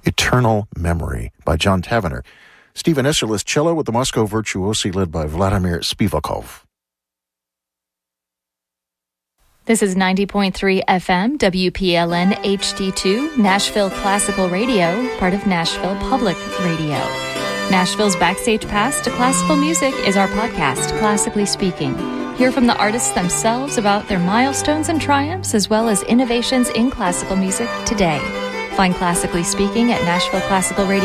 Eternal Memory by John Tavener. Stephen Isserlis cello with the Moscow Virtuosi led by Vladimir Spivakov. This is 90.3 FM, WPLN HD2, Nashville Classical Radio, part of Nashville Public Radio. Nashville's Backstage Pass to Classical Music is our podcast, Classically Speaking. Hear from the artists themselves about their milestones and triumphs, as well as innovations in classical music today. Find Classically Speaking at Nashville Classical Radio.